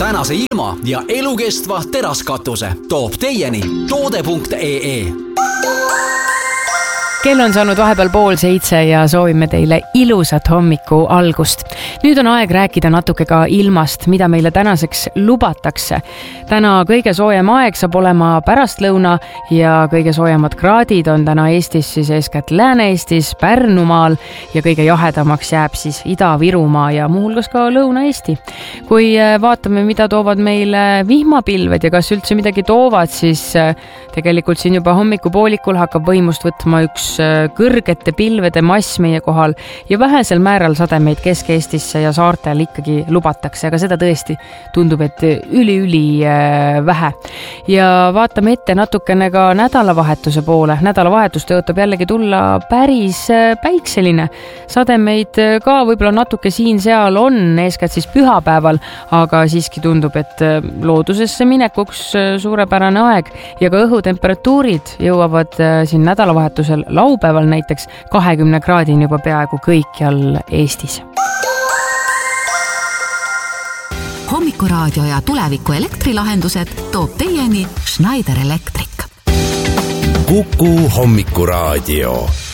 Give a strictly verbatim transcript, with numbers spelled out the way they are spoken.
tänase ilma ja elukestva teraskatuse toob teieni toode punkt ee. Kell on saanud vahepeal pool seitse ja soovime teile ilusat hommiku algust. Nüüd on aeg rääkida natuke ka ilmast, mida meile tänaseks lubatakse. Täna kõige soojem aeg saab olema pärastlõuna ja kõige soojemad kraadid on täna Eestis siis eeskätt Lääne-Eestis, Pärnumaal ja kõige jahedamaks jääb siis Ida-Virumaa ja muuhulgas ka Lõuna-Eesti. Kui vaatame, mida toovad meile vihmapilved ja kas üldse midagi toovad, siis tegelikult siin juba hommikupoolikul hakkab võimust võtma üks kõrgete pilvede mass meie kohal ja vähesel määral sademeid Kesk-Eestisse ja saartel ikkagi lubatakse, aga seda tõesti tundub, et üli-üli vähe. Ja vaatame ette natukene ka nädalavahetuse poole. Nädalavahetus tõotab jällegi tulla päris päikseline. Sademeid ka võib-olla natuke siin-seal on, eeskätt siis pühapäeval, aga siiski tundub, et loodusesse minekuks suurepärane aeg ja ka õhutemperatuurid jõuavad siin nädalavahetusel laupäeval näiteks kahekümne kraadini juba peaaegu kõikjal Eestis. Hommikuraadio ja tuleviku elektrilahendused toob teieni Schneider Electric. Kuku Hommikuraadio.